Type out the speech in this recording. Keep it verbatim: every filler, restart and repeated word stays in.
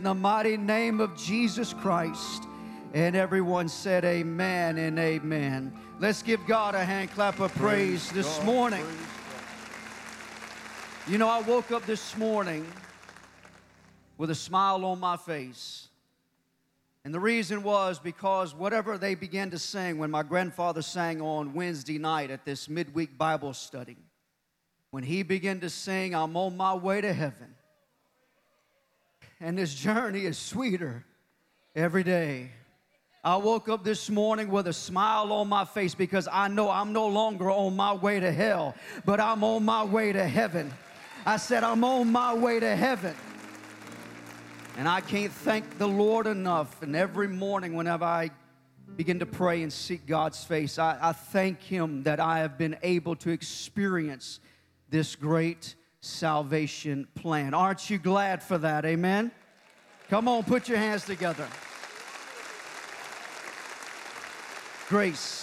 In the mighty name of Jesus Christ. And everyone said amen and amen. Let's give God a hand clap of praise, praise this God, morning. You know, I woke up this morning with a smile on my face. And the reason was because whatever they began to sing when my grandfather sang on Wednesday night at this midweek Bible study, when he began to sing, I'm on my way to heaven. And this journey is sweeter every day. I woke up this morning with a smile on my face because I know I'm no longer on my way to hell, but I'm on my way to heaven. I said, I'm on my way to heaven. And I can't thank the Lord enough. And every morning whenever I begin to pray and seek God's face, I, I thank Him that I have been able to experience this great salvation plan. Aren't you glad for that? Amen? Come on, put your hands together. Grace.